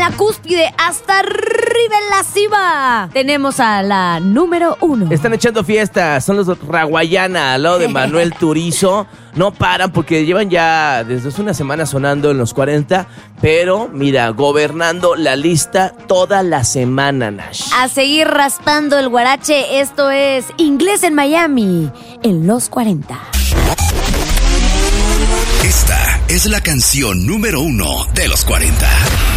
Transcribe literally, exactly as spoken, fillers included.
la cúspide, hasta arriba en la cima. Tenemos a la número uno. Están echando fiestas, son los Raguayana, al lado de Manuel Turizo. No paran porque llevan ya desde hace una semana sonando en los cuarenta, pero mira, gobernando la lista toda la semana, Nash. A seguir raspando el guarache, esto es Inglés en Miami, en los cuarenta. Esta es la canción número uno de los cuarenta.